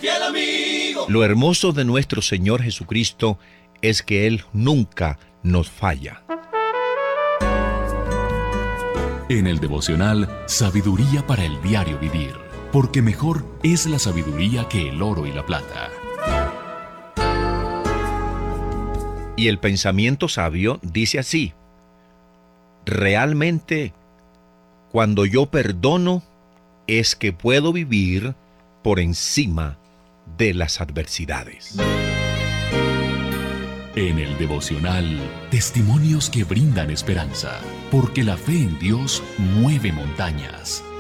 fiel amigo. Lo hermoso de nuestro Señor Jesucristo es que Él nunca nos falla. En el devocional Sabiduría para el diario vivir, porque mejor es la sabiduría que el oro y la plata. Y el pensamiento sabio dice así: realmente, cuando yo perdono, es que puedo vivir por encima de las adversidades. En el devocional, testimonios que brindan esperanza, porque la fe en Dios mueve montañas.